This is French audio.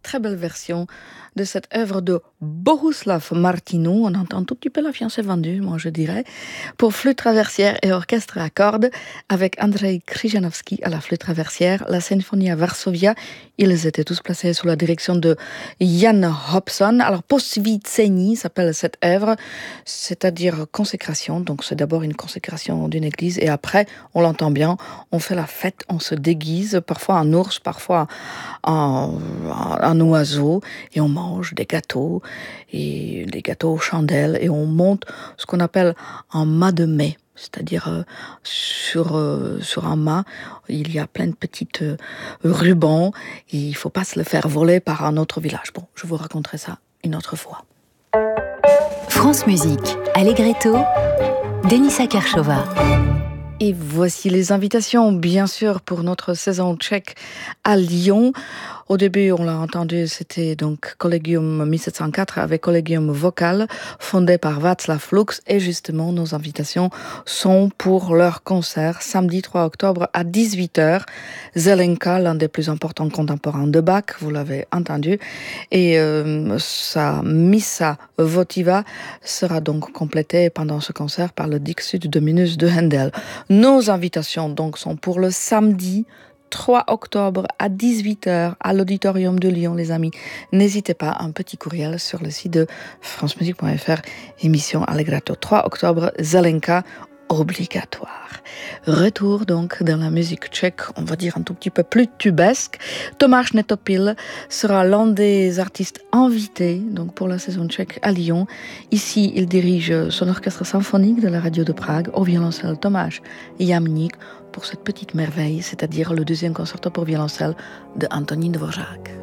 très belle version de cette œuvre de Bohuslav Martinou. On entend un tout petit peu la fiancée vendue, moi je dirais, pour flûte traversière et orchestre à cordes, avec Andrei Krzyżanowski à la flûte traversière, la Sinfonia Varsovia. Ils étaient tous placés sous la direction de Jan Hobson. Alors, Posvícení s'appelle cette œuvre, c'est-à-dire consécration. Donc, c'est d'abord une consécration d'une église et après, on l'entend bien, on fait la fête, on se déguise, parfois en ours, parfois en oiseau, et on mange des gâteaux, et des gâteaux aux chandelles, et on monte ce qu'on appelle un mât de mai. C'est-à-dire sur un mât, il y a plein de petites rubans, et il ne faut pas se le faire voler par un autre village. Bon, je vous raconterai ça une autre fois. France Musique, Allegretto, Denisa Karchova. Et voici les invitations, bien sûr, pour notre saison tchèque à Lyon. Au début, on l'a entendu, c'était donc Collegium 1704 avec Collegium Vocal, fondé par Václav Lux. Et justement, nos invitations sont pour leur concert samedi 3 octobre à 18h. Zelenka, l'un des plus importants contemporains de Bach, vous l'avez entendu. Et sa Missa Votiva sera donc complétée pendant ce concert par le Dixit Dominus de Handel. Nos invitations donc sont pour le samedi 3 octobre à 18h à l'Auditorium de Lyon, les amis. N'hésitez pas, un petit courriel sur le site de francemusique.fr, émission Allegretto 3 octobre, Zelenka, obligatoire. Retour donc dans la musique tchèque, on va dire un tout petit peu plus tubesque. Tomáš Netopil sera l'un des artistes invités donc pour la saison tchèque à Lyon. Ici, il dirige son orchestre symphonique de la radio de Prague, au violoncelle Tomáš Jamník, pour cette petite merveille, c'est-à-dire le deuxième concerto pour violoncelle de Antonín Dvořák.